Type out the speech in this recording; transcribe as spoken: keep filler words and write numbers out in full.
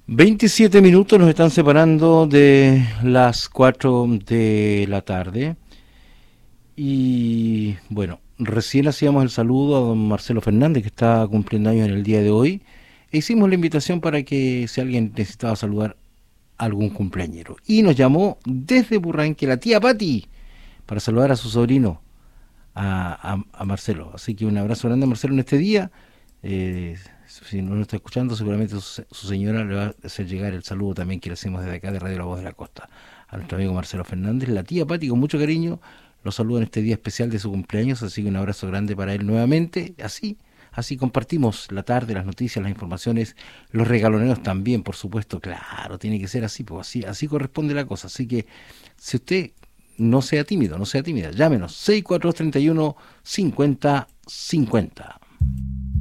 veintisiete minutos nos están separando de las cuatro de la tarde. Y bueno, recién hacíamos el saludo a don Marcelo Fernández, que está cumpliendo años en el día de hoy. E hicimos la invitación para que si alguien necesitaba saludar a algún cumpleañero. Y nos llamó desde Burranque la tía Pati para saludar a su sobrino, a, a, a Marcelo. Así que un abrazo grande a Marcelo en este día. Eh, si no nos está escuchando, seguramente su, su señora le va a hacer llegar el saludo también que le hacemos desde acá de Radio La Voz de la Costa. A nuestro amigo Marcelo Fernández, la tía Pati, con mucho cariño, lo saluda en este día especial de su cumpleaños, así que un abrazo grande para él nuevamente. Así, así compartimos la tarde, las noticias, las informaciones, los regaloneos también, por supuesto, claro, tiene que ser así, pues así, así corresponde la cosa. Así que si usted no sea tímido, no sea tímida, llámenos seis cuatro dos, tres uno, cincuenta cincuenta.